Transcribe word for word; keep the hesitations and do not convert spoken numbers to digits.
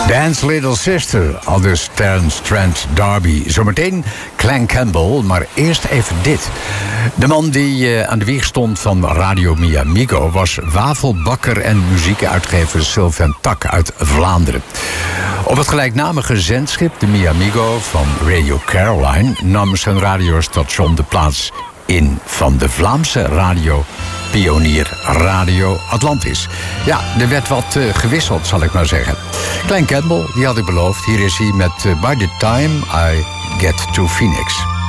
Dan's Little Sister, aldus Terence Trent D'Arby. Zometeen Clan Campbell, maar eerst even dit. De man die uh, aan de wieg stond van Radio Mi Amigo was wafelbakker en muziekuitgever Sylvain Tak uit Vlaanderen. Op het gelijknamige zendschip, de Mi Amigo van Radio Caroline, nam zijn radiostation de plaats in van de Vlaamse radio pionier Radio Atlantis. Ja, er werd wat uh, gewisseld, zal ik maar zeggen. Clan Campbell, die had ik beloofd. Hier is hij met uh, By the Time I Get to Phoenix.